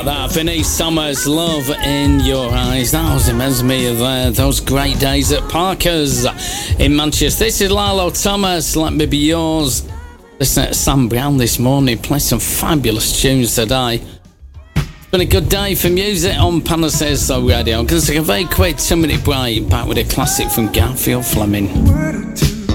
That Vinnie Summers, Love in Your Eyes. That was reminds me of those great days at Parker's in Manchester. This is Lalo Thomas, Let Me Be Yours. Listen to Sam Brown this morning, play some fabulous tunes today. It's been a good day for music on Panel Says So Radio. I'm going to take a very quick 2-minute break, back with a classic from Garfield Fleming.